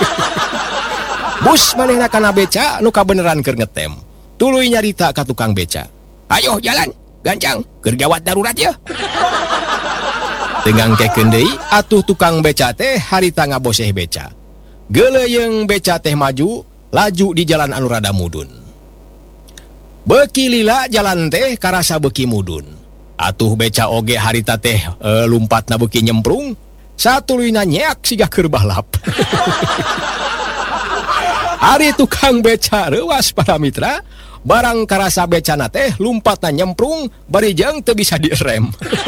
Bus manehna kana beca nu kabeneran keur ngetem. Tuluy nyarita ka tukang beca. Ayo jalan, gancang, keur gawat darurat ya. Tenggang kekeun deui atuh tukang beca teh harita ngaboseh beca. Geleuyeng beca teh maju, laju di jalan anu rada mudun. Beuki lila jalan teh karasa beuki mudun. Atuh beca oge harita teh lumpatna beuki nyemprung, satuluyna nyeak siga keur balap. Ari tukang beca reuas para mitra, barang karasa becana teh lumpatna nyemprung, bari jeung teu bisa direm.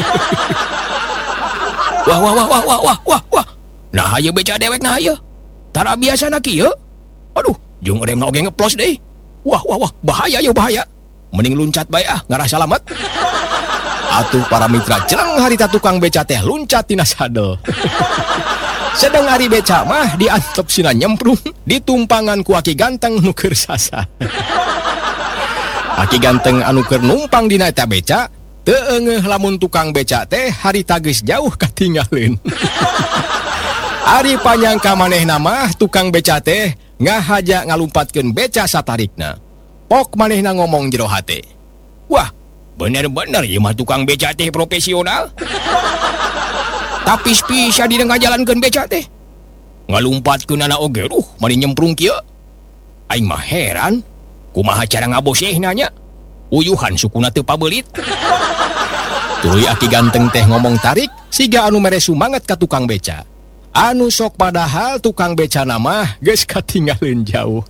Wah. Nah ayo beca dewek nah ayo. Tara biasa na kieu. Aduh, jeung remna oge ngeplos deui. Wah, bahaya. Mending luncat bae ngarasa selamat. Atuh para mitra jeleng harita tukang beca teh luncat tina sadel. Sedang hari beca mah diantep sina nyemprung ditumpangan ku Aki Ganteng nu keur sasa. Aki ganteng anu keur numpang dina eta beca teu eungeuh lamun tukang beca teh harita geus jauh katinggalin. Ari panyangka manehna mah tukang beca teh ngahaja ngalumpatkeun beca satarikna. Pok manehna ngomong jero hate, wah bener-bener ieu mah tukang beca teh profesional. Tapi bisa dina ngajalankeun beca teh ngalumpatkeun anak oge mani nyemprung kieu. Aing mah heran kumaha cara ngabosehna nya. Uyuhan sukuna teu pabelit. Tuluy aki ganteng teh ngomong tarik siga anu mere sumanget ka tukang beca. Anu sok padahal tukang beca nama geus katinggalin jauh.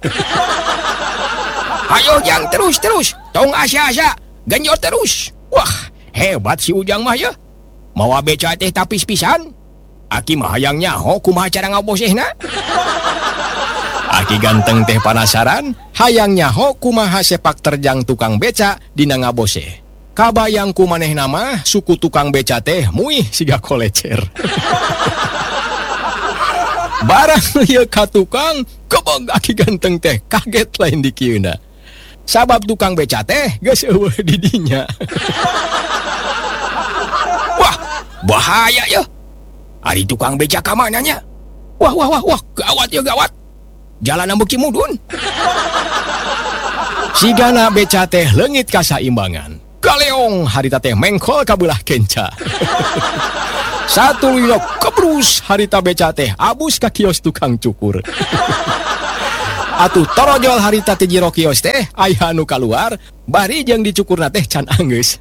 Ayo Jang terus, tong asa-asa, genjot terus. Wah, hebat si Ujang mah ya. Mawa beca teh tapis pisan. Aki mah hayang nyaho kumaha cara ngabosehna. Aki ganteng teh penasaran, hayang nyaho kumaha sepak terjang tukang beca dina ngaboseh. Kabayang ku manehna mah suku tukang beca teh muih siga kolecer. Barang lieu ka tukang, kebog aki ganteng teh kaget lain di kieuna. Sabab tukang beca teh geus eueuh di dinya. Wah, bahaya ya. Ari tukang beca ka mana nya? Wah, gawat ya gawat. Jalan beuki mudun. Sigana beca teh leungit ka saimbangan. Galeong harita teh mengkol ka beulah kenca. Satu lilo kebrus harita beca teh abus ka kios tukang cukur. Atuh torojol harita teh jero kios teh aya anu kaluar bari jeung dicukurna teh can anggeus.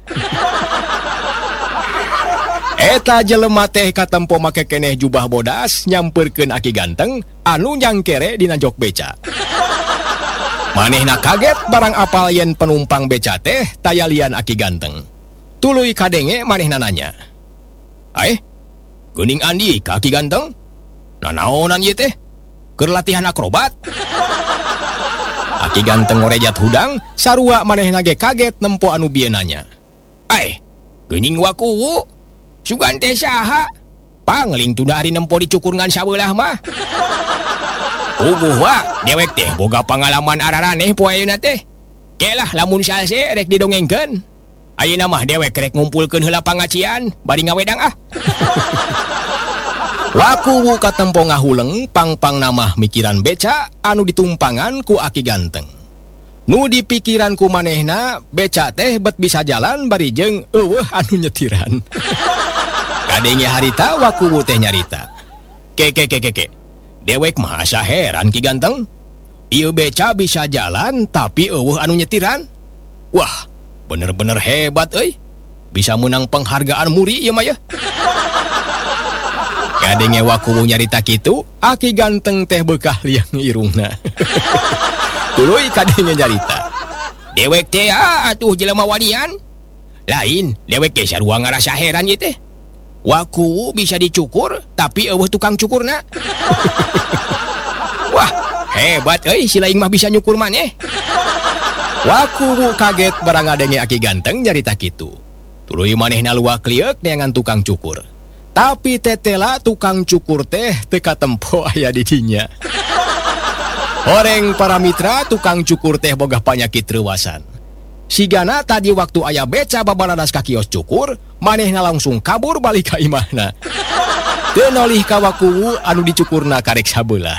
Eta jelema teh katempo make keneh jubah bodas nyamperkeun aki ganteng anu nyangkere dina jok beca. Manehna kaget barang apal yen penumpang beca teh tayalian aki ganteng. Tuluy kadenge manehna nanya, geuning andi ka aki ganteng? Nanaonan ieu teh? Keur latihan akrobat? Aki ganteng ngorejat hudang, sarua manehna ge kaget nempo anu bieu nanya. Geuning wakuwu? Sugan teh saha? Pangling tunda ari nempo dicukur ngan sabeulah mah. Uguh wa, dewek teh boga pangalaman araraneh poe ayeuna teh. Kelah lamun salse rek didongengkeun. Ayeuna mah dewek rek ngumpulkeun heula pangacian, bari ngawedang ah. Wakuwu katempo ngahuleng pang-pang namah mikiran beca anu ditumpangan ku aki ganteng. Nu dipikiran ku manehna beca teh bet bisa jalan bari jeung eueuh anu nyetiran. Kadenge harita wakuwu teh nyarita. Ke. Dewek mah asa heran ki ganteng. Ieu beca bisa jalan tapi eueuh anu nyetiran. Wah, bener-bener hebat euy. Bisa menang penghargaan muri ieu mah ya. Kadenge wakuwu nyarita kitu, aki ganteng teh beukah liang irungna. Tuluy kadenge nyarita. Dewek teh atuh jelema wanian. Lain, dewek ge sarua ngarasa heran ieu teh. Wakuwu bisa dicukur tapi eueuh tukang cukurna. Wah, hebat euy si laing mah bisa nyukur maneh. Wakuwu kaget barang ngadenge aki ganteng nyarita kitu. Tuluy manehna luak lieur neangan tukang cukur. Tapi tetela tukang cukur teh teu katempo aya di dinya. Horeng para mitra tukang cukur teh boga panyakit reuwasan. Sigana tadi waktu aya beca babaradas ka kios cukur, manehna langsung kabur balik ka imahna. Teu nolih ka wakuwu anu dicukurna karek sabeulah.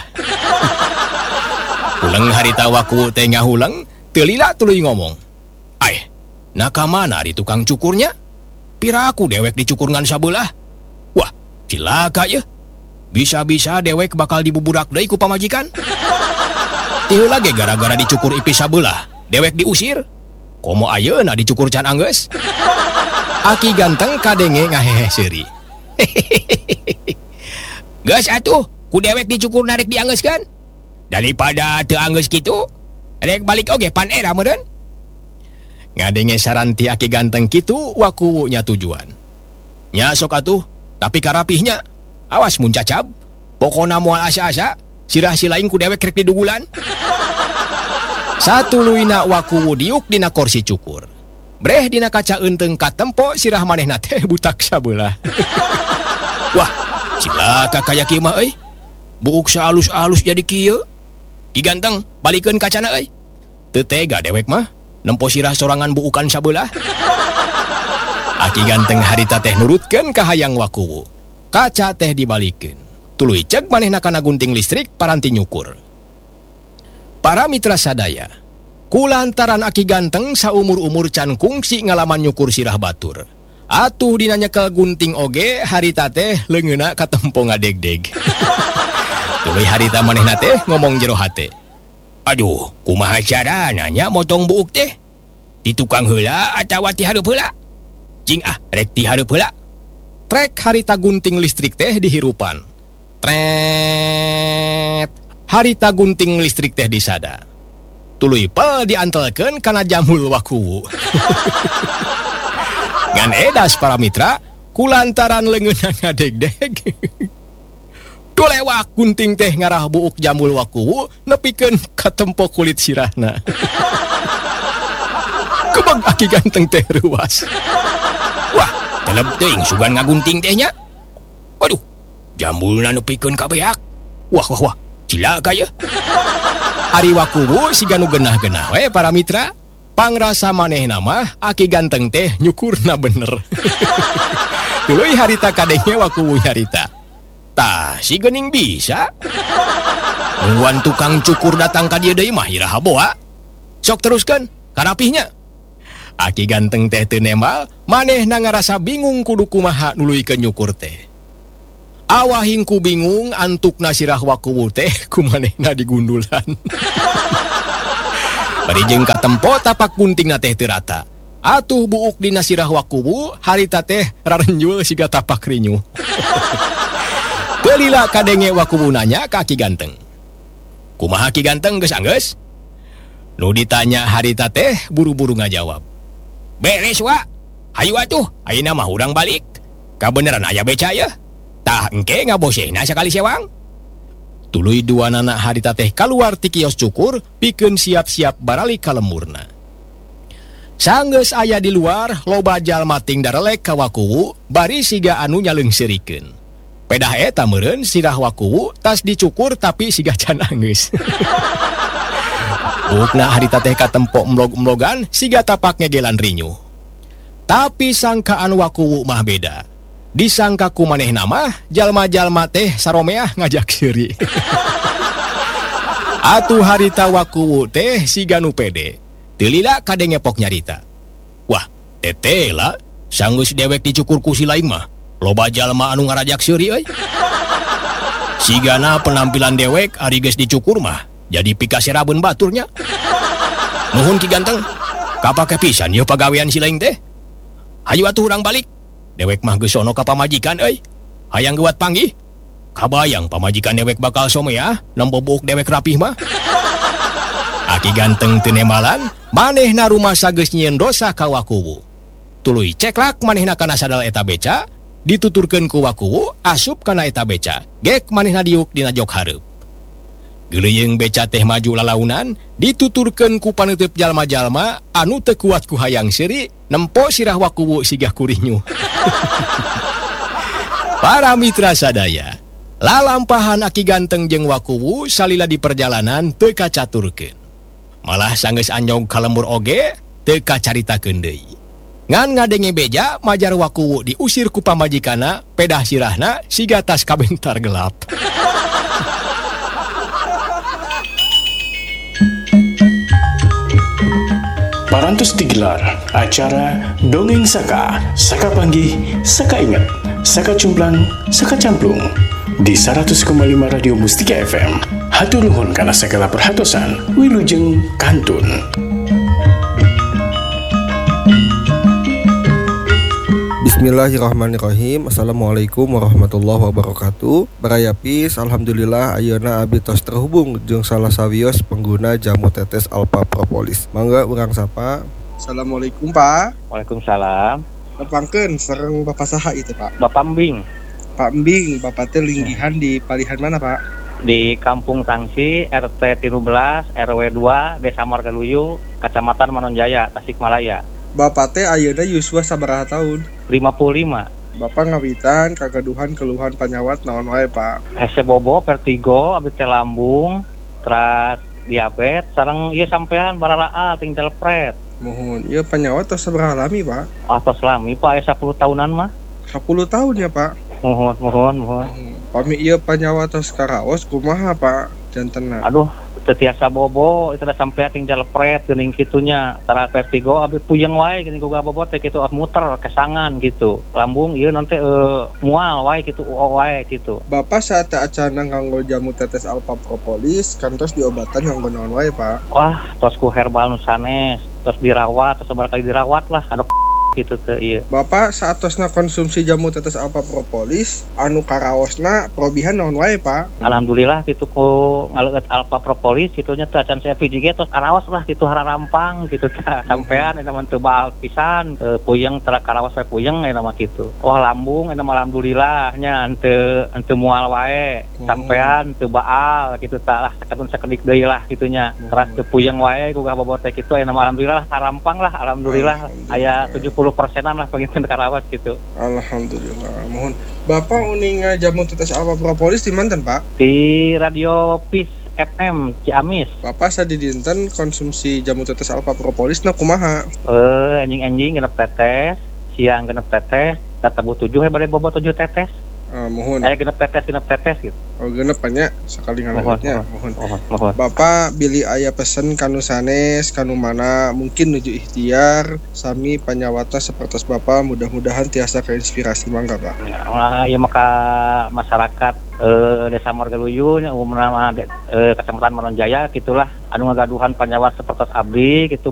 Uleng harita wakuwu teh ngahuleng, teu lila tuluy ngomong. Naka mana di tukang cukurnya? Piraku dewek dicukur ngan sabeulah. Wah, cilaka ya. Bisa-bisa dewek bakal dibuburak deui ku pamajikan. Tieu lagi gara-gara dicukur ipis sabeulah, dewek diusir. Komo ayeuna dicukur can anggeus. Aki ganteng kadenge ngahehe seuri. Geus atuh, ku dewek dicukur narek dianggeuskeun. Daripada teu anggeus kitu, rek balik oge pan era meureun. Ngadenge saran ti aki ganteng kitu, wakuwu nya tujuan. Nya sok atuh, tapi karapihnya. Awas mun cacab. Pokona moal asa-asa, sirah si lain ku dewek rek didugulan. Satuluyna wakuwu diuk dina kursi cukur. Breh dina kaca eunteng katempo sirah manehna teh butak sabeulah. Wah, cilaka kaya kieu mah euy. Buuk saalus-alus jadi kieu. Ki ganteng, balikeun kacana euy. Teu tega dewek mah. nempo sirah sorangan buukan sabelah. Aki ganteng harita teh nurutkeun ka hayang wakuwu. Kaca teh dibalikeun. Tuluy cek manehna kana gunting listrik paranti nyukur. Para mitra sadaya, kulantaran aki ganteng saumur-umur can kungsi ngalaman nyukur sirah batur. Atuh dina nyekel gunting oge harita teh leungeuna katempo ngadegdeg. Tuluy harita manehna teh ngomong jero hate. Aduh, kumaha carana nya motong buuk teh? Di tukang heula atawa ti hareup heula? Cing rek ti hareup heula. Trek harita gunting listrik teh dihirupan. Tret. Harita gunting listrik teh disada. Tuluy pel diantelkeun kana jambul wakuwu. Ngan edas para mitra, kulantaran leungeunna ngadegdeg. Tulewak gunting teh ngarah buuk jambul wakuwu nepikeun ka tempo kulit sirahna. Kebag aki ganteng teh ruas. Wah, teleb teuing sugan ngagunting tehnya. Waduh, jambulna nepikeun ka beak. Wah, cilaka ya. Ari wakuwu siga nu geunah-geunah we para mitra. Pangrasa manehna mah aki ganteng teh nyukurna bener. Tuluy harita kadenge wakuwu harita. Tah si geuning bisa. Nungguan tukang cukur datang ka dieu deui mah iraha boa. Sok teruskeun, karapihnya. Aki ganteng teh teu nembal, manehna ngarasa bingung kudu kumaha nuluykeun nyukur teh. Awahingku bingung antukna sirah wakuwu teh kumanehna digundulan. Barijeng katempo tapak guntingna teh teu rata. Atuh buuk dina sirah wakuwu harita teh rarenjul siga tapak rinyu. Kelila kadenge wakuwu nanya ka Aki ganteng. Kumaha Ki ganteng geus anggeus? Nu ditanya harita teh buru-buru ngajawab. Beres wa. Hayu atuh, ayeuna mah urang balik. Kabeneran aya beca ya? Tah engke ngabosehna sakali sewang. Tuluy duanana harita teh kaluar ti kios cukur pikeun siap-siap baralik ka lemurna. Sanggeus aya di luar loba jalma ting darelek ka wakuwu bari siga anu nyaleungseurikeun. Pedah eta meureun sirah wakuwu tas dicukur tapi siga can anggeus. Buukna harita teh katempo emlog-emlogan siga tapak ngegelan rinyu. Tapi sangkaan wakuwu mah beda. Disangka ku manehna mah jalma-jalma teh saromeah ngajak seuri. Atuh harita wakuwu teh siga nu pede. Teu lila kadenge pok nyarita. Wah, tetela sanggeus dewek dicukur ku si lain mah. Loba jalma anu ngarajak seuri euy. Sigana penampilan dewek ari geus dicukur mah jadi pika serabeun baturnya. Nuhun Ki ganteng. Kapake pisan ieu pagawean si lain teh. Hayu atuh urang balik. Dewek mah geus sono ka pamajikan euy. Hayang geuwat panggih. Kabayang pamajikan dewek bakal someah nempo buuk dewek rapih mah. Aki ganteng teu nemalan, manehna rumasa geus nyieun dosa ka wakuwu. Tuluy ceklak manehna kana sadal eta beca, dituturkeun ku wakuwu asup kana eta beca. Gek manehna diuk dina jok hareup. Geuleyeung beca teh maju lalaunan, dituturkeun ku paneuteub jalma-jalma anu teu kuat ku hayang seuri, nempo sirah wakuwu sigah kurinyu. Para mitra sadaya, lalampahan Aki ganteng jeung wakuwu salila di perjalanan teu kacaturkeun. Malah sanggeus anjog ka lembur oge teu kacaritakeun deui. Ngan ngadenge beja majar wakuwu diusir ku pamajikanna, pedah sirahna siga tas kabentar gelap. Parantos digelar acara Dongeng Saka, Saka Panggih, Saka Ingat, Saka Cumplang, Saka Camplung di 100,5 Radio Mustika FM. Hatur nuhun kana segala perhatosan. Wilujeng Kantun. Bismillahirrahmanirrahim. Assalamualaikum warahmatullahi wabarakatuh. Barayapis, alhamdulillah ayeuna abi tos terhubung jeung salah sawios pengguna jamu tetes Alpha Propolis. Mangga urang sapa. Assalamualaikum Pak. Waalaikumsalam. Nepangkeun sareng Bapak saha itu Pak? Bapak Mbing. Pak Mbing, Bapak teh linggihan di palihan mana Pak? Di Kampung Tangsi, RT 13, RW 2, Desa Margaluyu, Kecamatan Manonjaya, Tasikmalaya. Bapak teh ayeuna yuswa sabaraha tahun? 55. Bapak ngawitan kagaduhan keluhan panyawat naon wae Pak? Hese bobo, vertigo, abis teh lambung, teras diabetes, sareng ieu sampean bararaal tinggal pret. Mohon, iya panyawa tos seberapa lami Pak? Atas lami Pak, 10 tahunan mah. 10 tahun ya Pak? Mohon. Pami iya panyawa tos karaos kumaha Pak? Jantena. Aduh, tetiasa bobo, itu udah sampai tinggal pret geuning kitunya. Tara vertigo abi puyeng wae geuning boga bobot teh kitu muter kesangan gitu. Lambung ieu nanti mual wae kitu wae gitu. Bapak saat acana nganggo jamu tetes alpha propolis kantos diobatan nganggo naon wae Pak? Wah, tos ku herbal nu sanes, tos dirawat, tos sabar kali dirawat lah. Aduh gitu teh ieu. Bapak saat tosna konsumsi jamu tetes alpha propolis anu karaosna probihan naon wae Pak? Alhamdulillah gitu ku ngaleueut alpha propolis kitunya teh acan saya VJG tos karaos lah gitu hararampang gitu teh sampean eta mah teu baal pisan puyeng tara karaos wae puyeng eta mah kitu. Wah lambung eta mah alhamdulillah nya henteu mual wae sampean teu baal kitu tah lah sakedik deui lah kitunya. Teras teu puyeng wae ku bobot teh kitu aya mah alhamdulillah harampang lah alhamdulillah aya 70%-an lah pengen karawas gitu. Alhamdulillah. Mohon Bapak uning jamu tetes alpha propolis di manten Pak? Di Radio Peace FM Ciamis. Bapak sadi dinten konsumsi jamu tetes alpha propolis na kumaha? Anjing genep tetes, siang genep tetes, tebu 7 bade bobot 7 tetes. Mohon. Genep tetes gitu. Oh genep banyak sekali ngalamitnya. Mohon. Bapak bili aya pesen kanu sanes, kanu mana mungkin nuju ikhtiar sami panyawata seperti Bapak mudah-mudahan tiasa keinspirasi mangga Pak. Ya maka masyarakat Desa Margaluyu nya umumna Kecamatan Maronjaya gitulah anu ngagaduhan panyawat seperti abdi gitu